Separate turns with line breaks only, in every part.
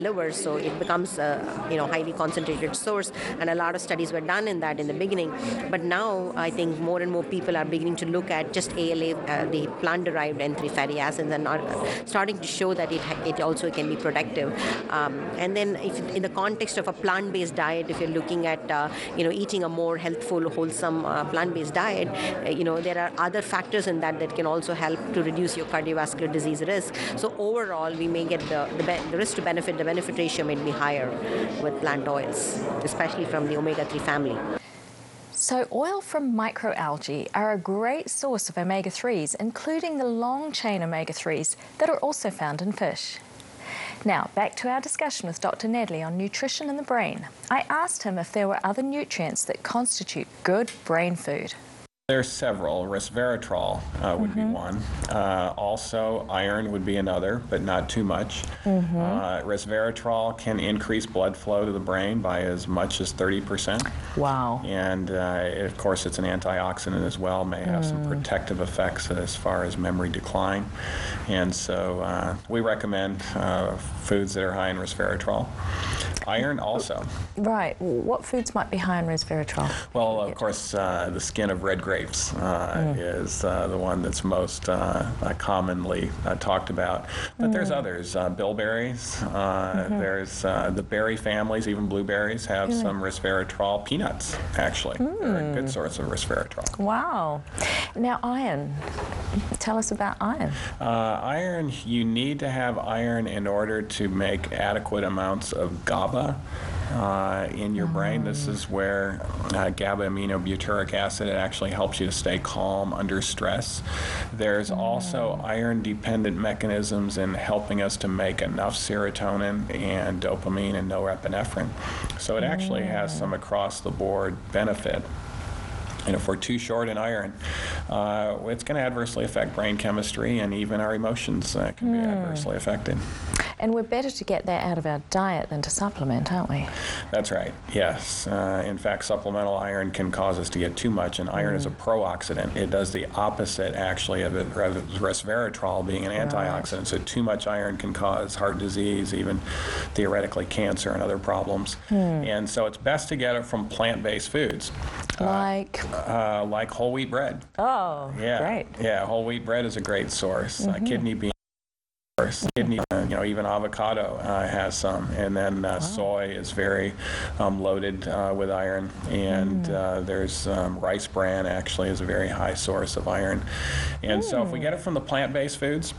liver, so it becomes a highly concentrated source, and a lot of studies were done in that in the beginning. But now I think more and more people are beginning to look at just ALA, the plant-derived N3 fatty acids, and are starting to show that it also can be productive. And then, if in the context of a plant-based diet, if you're looking at eating a more healthful, wholesome plant-based diet, there are other factors in that can also help to reduce your cardiovascular disease risk. So overall, we may get the risk to benefit, the benefit ratio may be higher with plant oils, especially from the omega-3 family.
So oil from microalgae are a great source of omega-3s, including the long-chain omega-3s that are also found in fish. Now, back to our discussion with Dr. Nedley on nutrition in the brain. I asked him if there were other nutrients that constitute good brain food.
There's several. Resveratrol would be one. Also, iron would be another, but not too much. Resveratrol can increase blood flow to the brain by as much as 30%.
Wow.
And, of course, it's an antioxidant as well, may have some protective effects as far as memory decline. And so we recommend foods that are high in resveratrol. Iron also.
Right. What foods might be high in resveratrol?
Well, of course, the skin of red grapes is the one that's most commonly talked about. But there's others. Bilberries. There's the berry families, even blueberries, have some resveratrol. Peanuts, actually, are a good source of resveratrol.
Wow. Now, iron. Tell us about iron.
Iron, you need to have iron in order to make adequate amounts of GABA in your brain. This is where GABA-aminobutyric acid, it actually helps you to stay calm under stress. There's also iron-dependent mechanisms in helping us to make enough serotonin and dopamine and norepinephrine. So it actually has some across-the-board benefit. And if we're too short in iron, it's going to adversely affect brain chemistry, and even our emotions can be adversely affected.
And we're better to get that out of our diet than to supplement, aren't we?
That's right, yes. In fact, supplemental iron can cause us to get too much, and iron is a pro-oxidant. It does the opposite, actually, of resveratrol being an antioxidant. So too much iron can cause heart disease, even theoretically cancer and other problems. And so it's best to get it from plant-based foods. Like whole wheat bread.
Oh,
yeah,
great.
Yeah, whole wheat bread is a great source. Kidney beans. Kidney, even avocado has some, and then soy is very loaded with iron, and there's rice bran actually is a very high source of iron, and so if we get it from the plant-based foods,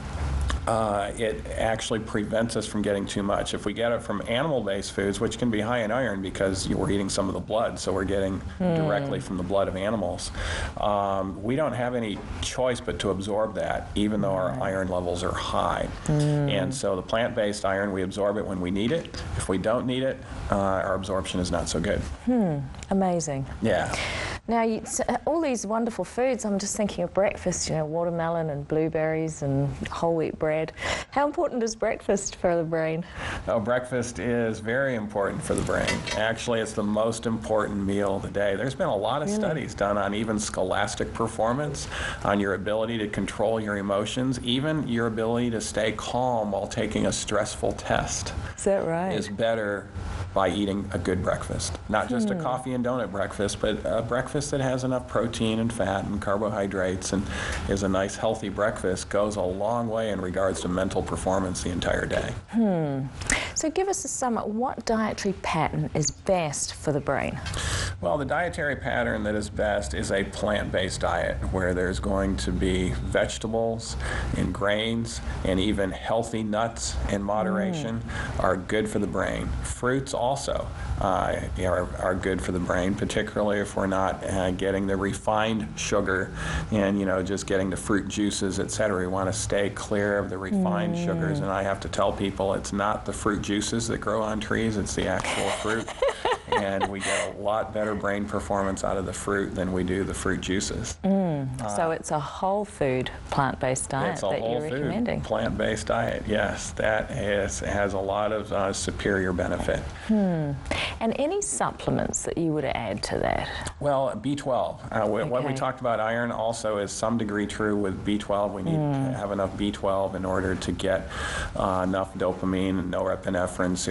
it actually prevents us from getting too much. If we get it from animal-based foods, which can be high in iron because we're eating some of the blood, so we're getting directly from the blood of animals, we don't have any choice but to absorb that, even though our iron levels are high. And so the plant-based iron, we absorb it when we need it. If we don't need it, our absorption is not so good.
Amazing.
Yeah.
Now, all these wonderful foods, I'm just thinking of breakfast, watermelon and blueberries and whole wheat bread. How important is breakfast for the brain?
Oh, breakfast is very important for the brain. Actually, it's the most important meal of the day. There's been a lot of studies done on even scholastic performance, on your ability to control your emotions, even your ability to stay calm while taking a stressful test.
Is that right?
Is better by eating a good breakfast. Not just a coffee and donut breakfast, but a breakfast that has enough protein and fat and carbohydrates and is a nice healthy breakfast goes a long way in regards to mental performance the entire day.
So give us a sum up. What dietary pattern is best for the brain?
Well, the dietary pattern that is best is a plant-based diet where there's going to be vegetables and grains and even healthy nuts in moderation are good for the brain. Fruits also are good for the brain, particularly if we're not getting the refined sugar and just getting the fruit juices, etc. We want to stay clear of the refined sugars, and I have to tell people it's not the fruit juices that grow on trees, it's the actual fruit. And we get a lot better brain performance out of the fruit than we do the fruit juices.
So it's a whole food plant-based diet that you're recommending?
It's a whole food plant-based diet, yes. That has a lot of superior benefit.
And any supplements that you would add to that?
Well, B12. What we
Okay.
talked about iron also is some degree true with B12. We need to have enough B12 in order to get enough dopamine, norepinephrine,